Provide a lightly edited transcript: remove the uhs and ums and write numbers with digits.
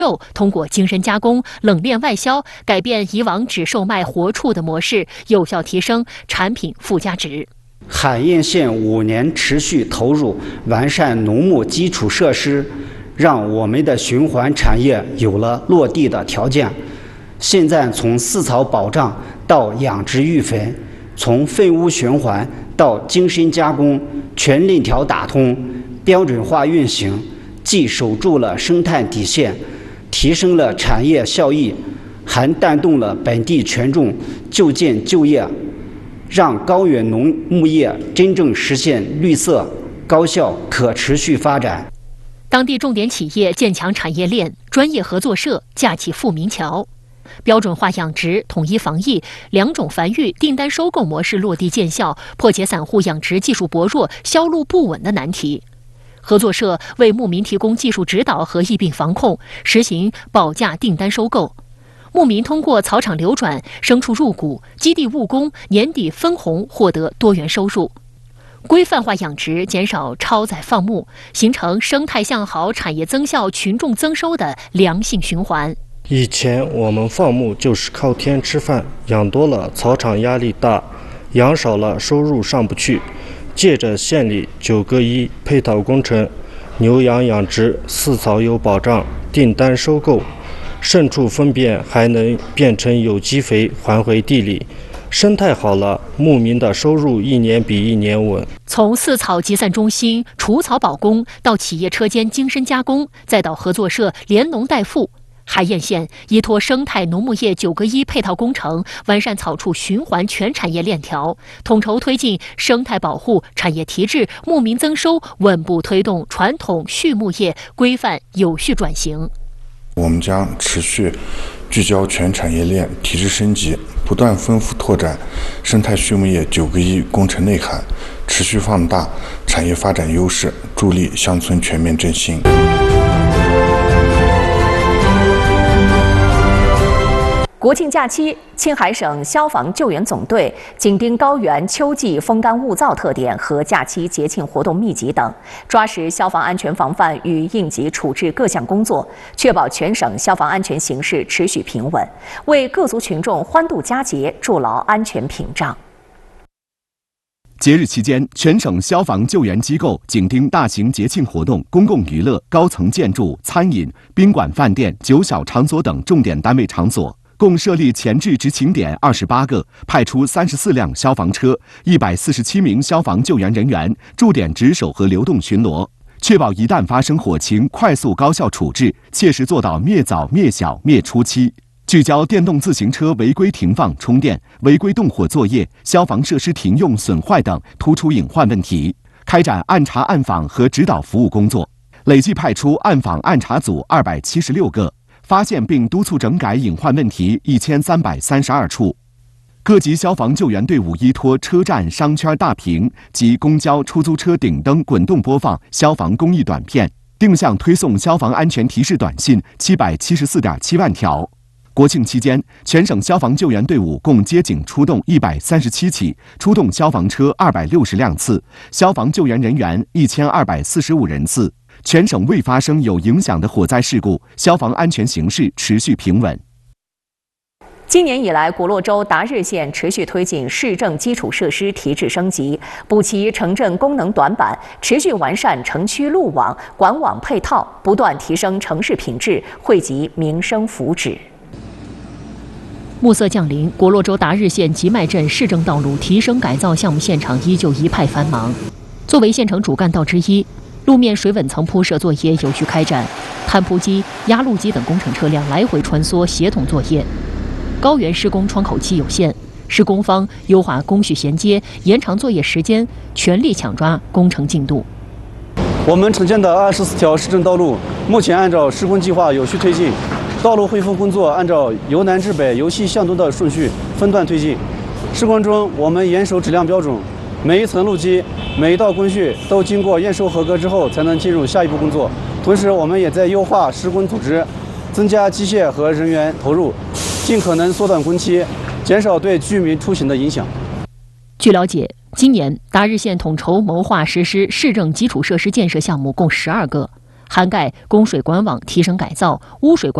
肉通过精深加工、冷链外销，改变以往只售卖活畜的模式，有效提升产品附加值。 海晏县5年持续投入完善农牧基础设施，让我们的循环产业有了落地的条件。现在从饲草保障到养殖育肥，从废物循环到精深加工，全链条打通，标准化运行，既守住了生态底线，提升了产业效益，还带动了本地群众就建就业，让高原农牧业真正实现绿色、高效、可持续发展。 当地重点企业建强产业链，专业合作社架起富民桥。标准化养殖、统一防疫2种繁育订单收购模式落地见效，破解散户养殖技术薄弱、销路不稳的难题。合作社为牧民提供技术指导和疫病防控，实行保价订单收购。牧民通过草场流转、牲畜入股、基地务工、年底分红获得多元收入。规范化养殖，减少超载放牧，形成生态向好、产业增效、群众增收的良性循环。 以前我们放牧就是靠天吃饭，养多了草场压力大，养少了收入上不去。借着县里9个1配套工程，牛羊养殖、饲草有保障，订单收购，牲畜粪便还能变成有机肥还回地里。生态好了，牧民的收入1年比1年稳。 从饲草集散中心、除草保工到企业车间精深加工，再到合作社联农代付，海晏县依托生态农牧业9个1配套工程，完善草畜循环全产业链条，统筹推进生态保护、产业提质、牧民增收，稳步推动传统畜牧业规范有序转型。 我们将持续聚焦全产业链提质升级，不断丰富拓展生态畜牧业9个1工程内涵，持续放大产业发展优势，助力乡村全面振兴。 国庆假期，青海省消防救援总队紧盯高原秋季风干物燥特点和假期节庆活动密集等，抓实消防安全防范与应急处置各项工作，确保全省消防安全形势持续平稳，为各族群众欢度佳节筑牢安全屏障。 节日期间，全省消防救援机构紧盯大型节庆活动、公共娱乐、高层建筑、餐饮、宾馆、饭店、酒小场所等重点单位场所，共设立前置执勤点28个，派出34辆消防车、147名消防救援人员驻点值守和流动巡逻，确保一旦发生火情，快速高效处置，切实做到灭早、灭小、灭初期。聚焦电动自行车违规停放、充电、违规动火作业、消防设施停用损坏等突出隐患问题，开展暗查暗访和指导服务工作，累计派出暗访暗查组276个，发现并督促整改隐患问题1332处。各级消防救援队伍依托车站、商圈大屏及公交、出租车顶灯滚动播放消防公益短片，定向推送消防安全提示短信774.7万条。国庆期间，全省消防救援队伍共接警出动137起，出动消防车260辆次，消防救援人员1245人次。全省未发生有影响的火灾事故，消防安全形势持续平稳。 今年以来，果洛州达日县持续推进市政基础设施提质升级，补齐城镇功能短板，持续完善城区路网、管网配套，不断提升城市品质，惠及民生福祉。 暮色降临，果洛州达日县吉麦镇市政道路提升改造项目现场依旧一派繁忙。作为县城主干道之一，路面水稳层铺设作业有序开展，摊铺机、压路机等工程车辆来回穿梭，协同作业。高原施工窗口期有限，施工方优化工序衔接，延长作业时间，全力抢抓工程进度。 我们城建的24条市政道路目前按照施工计划有序推进，道路恢复工作按照由南至北、由西向东的顺序分段推进。施工中，我们严守质量标准，每一层路基、每一道工序都经过验收合格之后才能进入下一步工作。同时，我们也在优化施工组织，增加机械和人员投入，尽可能缩短工期，减少对居民出行的影响。 据了解，今年达日县统筹谋划实施市政基础设施建设项目共12个， 涵盖供水管网提升改造、污水管